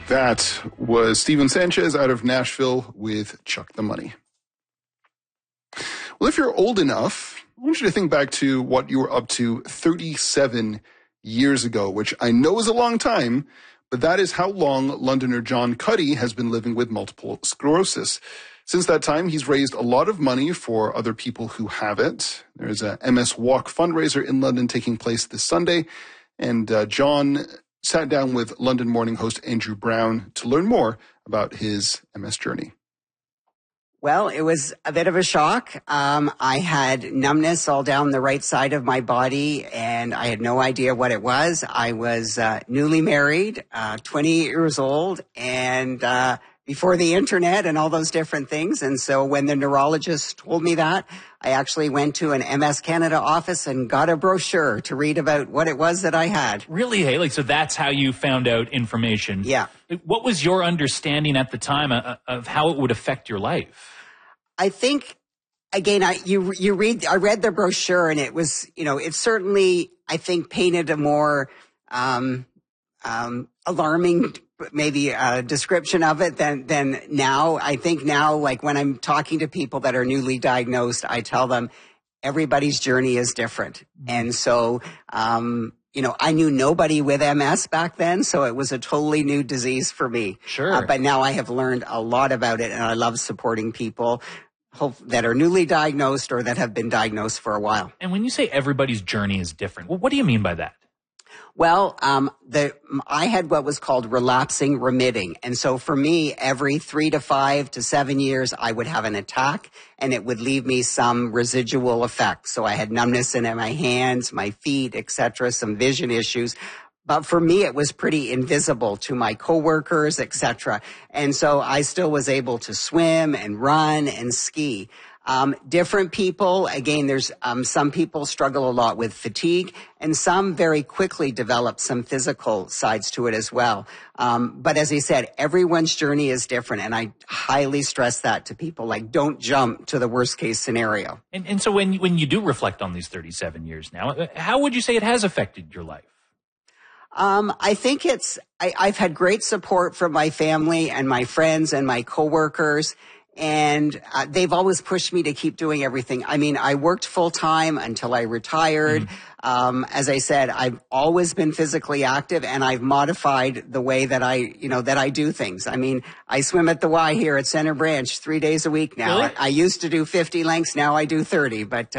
That was Steven Sanchez out of Nashville with Chuck the Money. Well, if you're old enough, I want you to think back to what you were up to 37 years ago, which I know is a long time, but that is how long Londoner John Cuddy has been living with multiple sclerosis. Since that time, he's raised a lot of money for other people who have it. There's a MS Walk fundraiser in London taking place this Sunday, and John sat down with London Morning host Andrew Brown to learn more about his MS journey. Well, it was a bit of a shock. I had numbness all down the right side of my body, and I had no idea what it was. I was newly married, 28 years old, and before the internet and all those different things. And so when the neurologist told me that, I actually went to an MS Canada office and got a brochure to read about what it was that I had. Really? Hey, so that's how you found out information. Yeah. What was your understanding at the time of how it would affect your life? I think, again, I read the brochure, and it was, it certainly, I think, painted a more alarming, maybe description of it than now. I think now, like when I'm talking to people that are newly diagnosed, I tell them everybody's journey is different. And so, I knew nobody with MS back then, so it was a totally new disease for me. Sure. But now I have learned a lot about it, and I love supporting people that are newly diagnosed or that have been diagnosed for a while. And when you say everybody's journey is different, well, what do you mean by that? Well, I had what was called relapsing remitting. And so for me, every 3 to 5 to 7 years, I would have an attack, and it would leave me some residual effects. So I had numbness in my hands, my feet, etc., some vision issues. But for me, it was pretty invisible to my coworkers, etc. And so I still was able to swim and run and ski. Different people, again, there's some people struggle a lot with fatigue, and some very quickly develop some physical sides to it as well. But as I said, everyone's journey is different, and I highly stress that to people. Like, don't jump to the worst case scenario. And so when you do reflect on these 37 years now, how would you say it has affected your life? I think I've had great support from my family and my friends and my coworkers, and they've always pushed me to keep doing everything. I mean, I worked full time until I retired. As I said, I've always been physically active, and I've modified the way that I do things. I mean, I swim at the Y here at Center Branch 3 days a week now. Really? I used to do 50 lengths. Now I do 30, but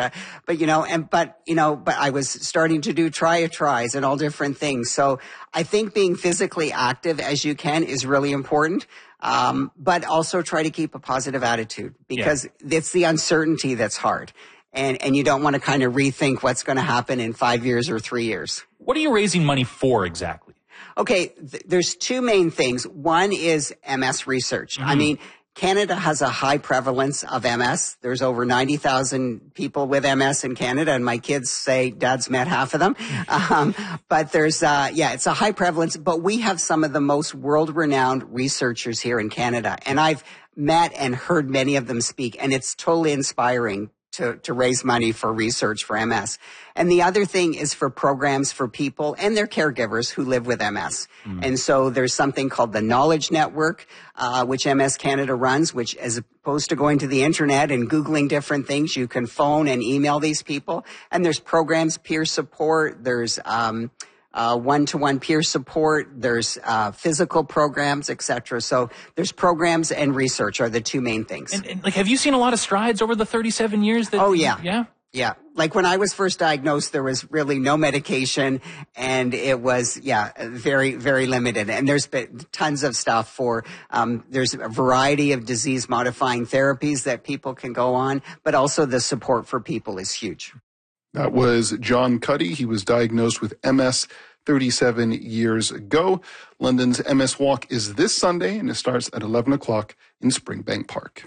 I was starting to do tries and all different things. So I think being physically active as you can is really important. But also try to keep a positive attitude, because it's the uncertainty that's hard. And you don't want to kind of rethink what's going to happen in 5 years or 3 years. What are you raising money for exactly? Okay, there's two main things. One is MS research. I mean, Canada has a high prevalence of MS. There's over 90,000 people with MS in Canada, and my kids say Dad's met half of them. But there's, it's a high prevalence, but we have some of the most world-renowned researchers here in Canada. And I've met and heard many of them speak, and it's totally inspiring to raise money for research for MS. And the other thing is for programs for people and their caregivers who live with MS. And so there's something called the Knowledge Network, which MS Canada runs, which, as opposed to going to the internet and Googling different things, you can phone and email these people. And there's programs, peer support, there's one-to-one peer support, there's physical programs, etc. So there's programs and research are the two main things. And have you seen a lot of strides over the 37 years? Yeah. Like when I was first diagnosed, there was really no medication, and it was, very, very limited. And there's been tons of stuff for, there's a variety of disease modifying therapies that people can go on, but also the support for people is huge. That was John Cuddy. He was diagnosed with MS 37 years ago. London's MS Walk is this Sunday, and it starts at 11 o'clock in Springbank Park.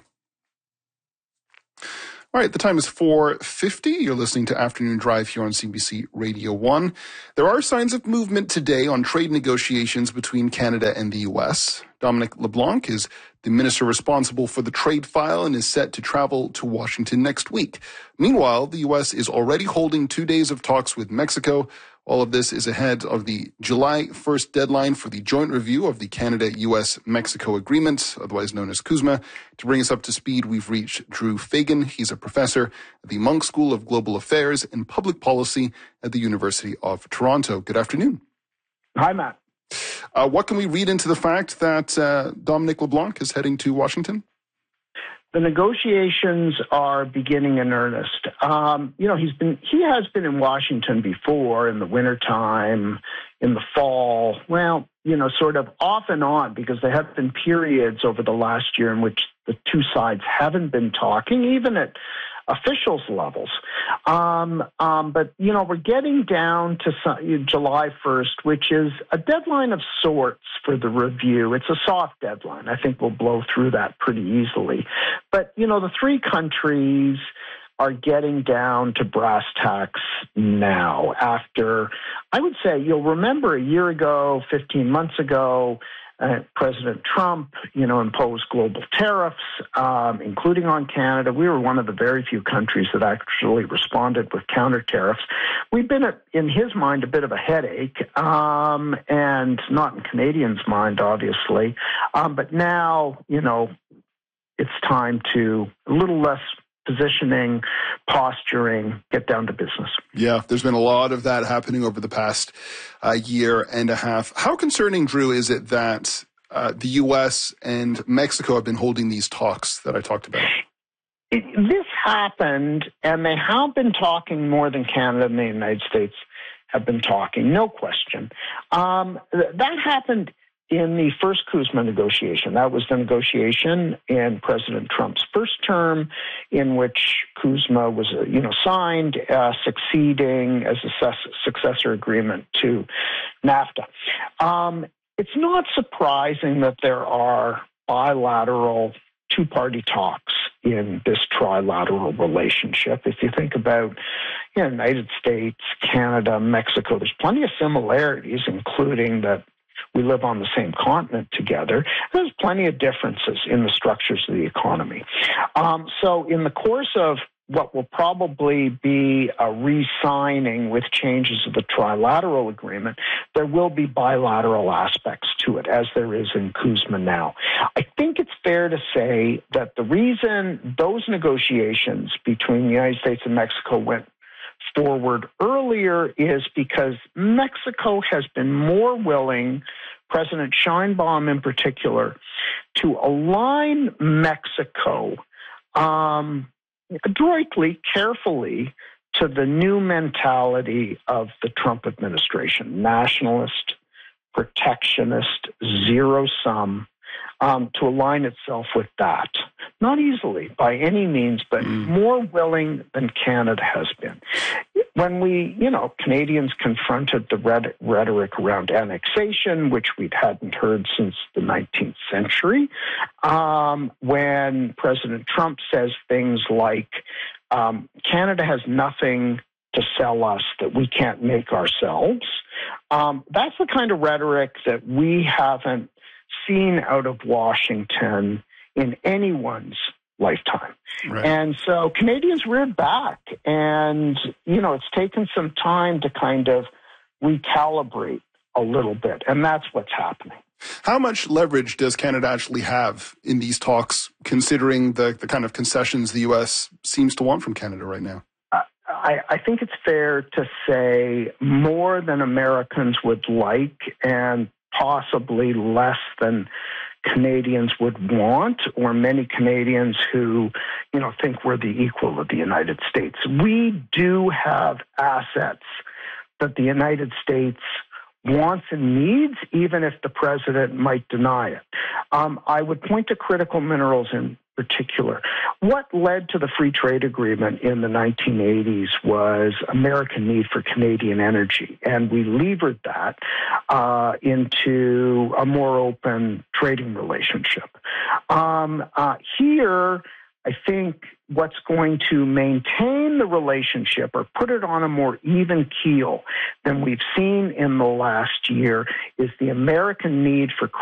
All right, the time is 4:50. You're listening to Afternoon Drive here on CBC Radio 1. There are signs of movement today on trade negotiations between Canada and the U.S. Dominic LeBlanc is the minister responsible for the trade file and is set to travel to Washington next week. Meanwhile, the U.S. is already holding 2 days of talks with Mexico, All of this is ahead of the July 1st deadline for the joint review of the Canada-US-Mexico Agreement, otherwise known as CUSMA. To bring us up to speed, we've reached Drew Fagan. He's a professor at the Munk School of Global Affairs and Public Policy at the University of Toronto. Good afternoon. Hi, Matt. What can we read into the fact that Dominic LeBlanc is heading to Washington? The negotiations are beginning in earnest. He has been in Washington before in the wintertime, in the fall. Well, sort of off and on, because there have been periods over the last year in which the two sides haven't been talking, even at officials levels. But we're getting down to July 1st, which is a deadline of sorts for the review. It's a soft deadline. I think we'll blow through that pretty easily. But, the three countries are getting down to brass tacks now after, I would say, you'll remember a year ago, 15 months ago, President Trump, imposed global tariffs, including on Canada. We were one of the very few countries that actually responded with counter tariffs. We've been, in his mind, a bit of a headache, and not in Canadians' mind, obviously. But now, it's time to a little less positioning, posturing, get down to business. Yeah, there's been a lot of that happening over the past year and a half. How concerning, Drew, is it that the U.S. and Mexico have been holding these talks that I talked about? This happened, and they have been talking more than Canada and the United States have been talking, no question. That happened in the first CUSMA negotiation. That was the negotiation in President Trump's first term, in which CUSMA was, signed, succeeding as a successor agreement to NAFTA. It's not surprising that there are bilateral two-party talks in this trilateral relationship. If you think about the United States, Canada, Mexico, there's plenty of similarities, including that we live on the same continent together. There's plenty of differences in the structures of the economy. So in the course of what will probably be a re-signing with changes of the trilateral agreement, there will be bilateral aspects to it, as there is in CUSMA now. I think it's fair to say that the reason those negotiations between the United States and Mexico went forward earlier is because Mexico has been more willing, President Sheinbaum in particular, to align Mexico adroitly, carefully, to the new mentality of the Trump administration, nationalist, protectionist, zero-sum, to align itself with that. Not easily, by any means, but more willing than Canada has been. When we, Canadians confronted the rhetoric around annexation, which we hadn't heard since the 19th century, when President Trump says things like, Canada has nothing to sell us that we can't make ourselves, that's the kind of rhetoric that we haven't seen out of Washington in anyone's lifetime. Right. And so Canadians reared back, and, it's taken some time to kind of recalibrate a little bit, and that's what's happening. How much leverage does Canada actually have in these talks, considering the kind of concessions the U.S. seems to want from Canada right now? I think it's fair to say more than Americans would like, and possibly less than Canadians would want, or many Canadians who, think we're the equal of the United States. We do have assets that the United States wants and needs, even if the president might deny it. I would point to critical minerals in particular. What led to the free trade agreement in the 1980s was American need for Canadian energy, and we levered that into a more open trading relationship. Here, I think what's going to maintain the relationship or put it on a more even keel than we've seen in the last year is the American need for